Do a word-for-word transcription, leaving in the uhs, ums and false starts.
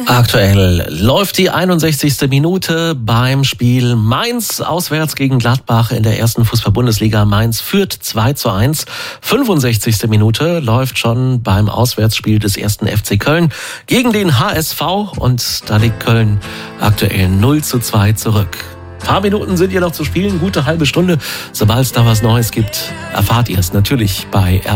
Aktuell läuft die einundsechzigste Minute beim Spiel Mainz auswärts gegen Gladbach in der ersten Fußball-Bundesliga. Mainz führt zwei zu eins. fünfundsechzigste Minute läuft schon beim Auswärtsspiel des ersten F C Köln gegen den H S V und da liegt Köln aktuell null zu zwei zurück. Ein paar Minuten sind hier noch zu spielen, gute halbe Stunde. Sobald es da was Neues gibt, erfahrt ihr es natürlich bei R